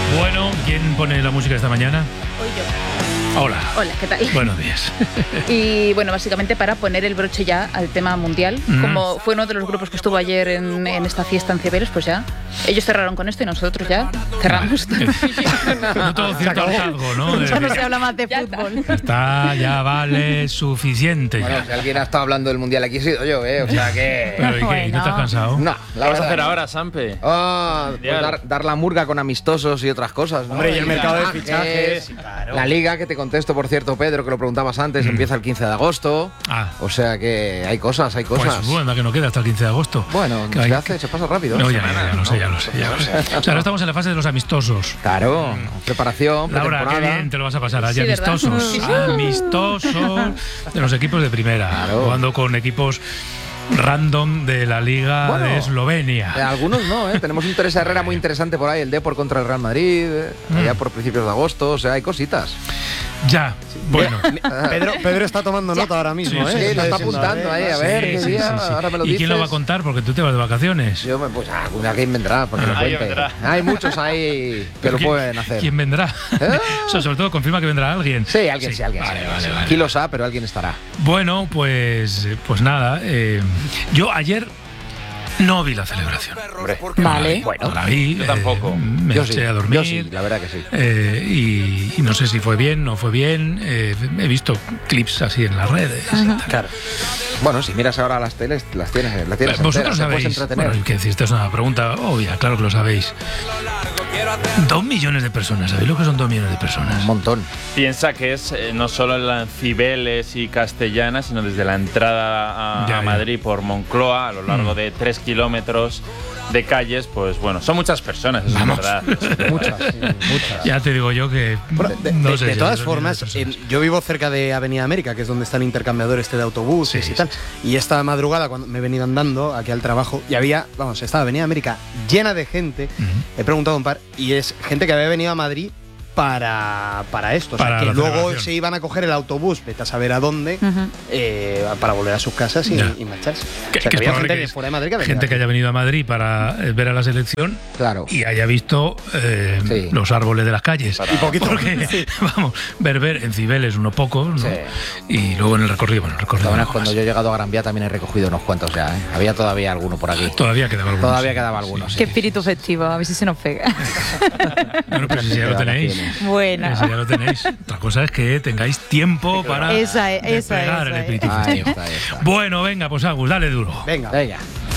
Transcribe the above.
Bueno, ¿quién pone la música esta mañana? Hoy yo. Hola. Hola, ¿qué tal? Buenos días. Y bueno, básicamente para poner el broche ya al tema mundial. Como fue uno de los grupos que estuvo ayer en esta fiesta en Cibeles, pues ya ellos cerraron con esto y nosotros ya cerramos. No todo cierto hartazgo, ¿no? Ya no se habla más de fútbol. Está, ya vale suficiente. Bueno, Ya. si alguien ha estado hablando del mundial aquí he sido yo, O sea que. Pero ¿y qué? ¿Y no estás cansado? No, ¿Qué la vas a hacer verdad. ahora, Sampe? Pues dar la murga con amistosos y otras cosas, ¿no? Hombre, y el mercado de fichajes, fichajes, claro. La liga, que te contesto, por cierto, Pedro, que lo preguntabas antes, empieza el 15 de agosto. Ah. O sea que hay cosas, hay Pues cosas. bueno, que no queda hasta el 15 de agosto. Bueno, Que hay- se pasa rápido. No, ya lo sé. O sea, ahora estamos en la fase de los amistosos. Claro, preparación, Laura, qué pretemporada. bien te lo vas a pasar. Hay Sí, ¿verdad? amistosos. Sí, sí. Amistosos de los equipos de primera. Claro. Jugando con equipos random de la Liga Bueno, de Eslovenia. Algunos no, Tenemos un Teresa Herrera muy interesante por ahí, el Depor contra el Real Madrid, allá por principios de agosto, o sea, hay cositas. Ya, bueno. Pedro está tomando nota ahora mismo, Sí, Sí, lo está diciendo, apuntando ahí, a ver, Sí, qué sí, día, sí, sí. ahora me lo ¿Y dices. quién lo va a contar? Porque tú te vas de vacaciones. Yo pues alguien vendrá para que lo Alguien cuente. vendrá. Hay muchos ahí que Pero lo ¿quién- pueden hacer. ¿Quién vendrá? Eso, sobre todo confirma que vendrá alguien. Sí, alguien sí. Vale, sí. vale. Kilos A, pero alguien estará. Bueno, pues nada. Yo ayer no vi la celebración. Vale. Bueno, la vi. Yo tampoco. Me Yo eché sí, a dormir. yo sí, la verdad que sí. Y no sé si fue bien, no fue bien. He visto clips así en las redes. Claro. Bueno, si miras ahora las teles, las tienes enteras, Vosotros te puedes sabéis. entretener. Bueno, que decir, esta es una pregunta obvia, claro que lo sabéis. 2 millones de personas, ¿sabéis lo que son 2 millones de personas? Un montón. Piensa que es no solo en Cibeles y Castellana, sino desde la entrada Ya. a Madrid por Moncloa, a lo largo de 3 kilómetros de calles, pues bueno, son muchas personas, eso Vamos. es verdad. Muchas. Ya te digo yo que. Bueno, no sé de si todas son formas, millones de personas. yo vivo cerca de Avenida América, que es donde está el intercambiador este de autobuses Sí, y tal. Y esta madrugada, cuando me he venido andando aquí al trabajo, y estaba Avenida América llena de gente. He preguntado a un par, y es gente que había venido a Madrid para esto. O sea, Para que la luego celebración. se iban a coger el autobús, vete a saber a dónde, para volver a sus casas Ya. y marcharse. Que O sea, que es había probable gente que de es fuera de Madrid que venía gente que aquí. haya venido a Madrid para ver a la selección Claro. y haya visto Sí. los árboles de las calles. Y poquito. Porque, vamos, ver en Cibeles unos pocos, ¿no? Sí. Y luego en el recorrido, bueno, el recorrido. Bueno, algo cuando más. yo he llegado a Gran Vía también he recogido unos cuantos ya, Había todavía alguno por aquí. Todavía quedaba algunos. Todavía sí. quedaba algunos, Qué espíritu festivo, a ver si se nos pega. Bueno, pero si ya lo tenéis. Bueno. Eso ya lo tenéis. Otra cosa es que tengáis tiempo para Esa es, desplegar el esa es. espíritu Ahí festivo. está, ahí está. Bueno, venga, pues Agus, dale duro. Venga. Venga.